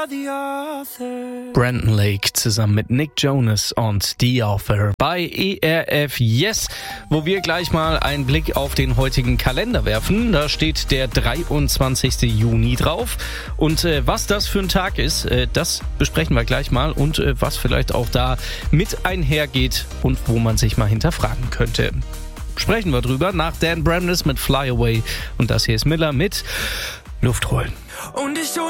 Brandon Lake zusammen mit Nick Jonas und The Author bei ERF Yes, wo wir gleich mal einen Blick auf den heutigen Kalender werfen. Da steht der 23. Juni drauf. Und was das für ein Tag ist, das besprechen wir gleich mal. Und was vielleicht auch da mit einhergeht und wo man sich mal hinterfragen könnte. Sprechen wir drüber nach Dan Bramless mit Fly Away. Und das hier ist Miller mit Luft holen. Und ich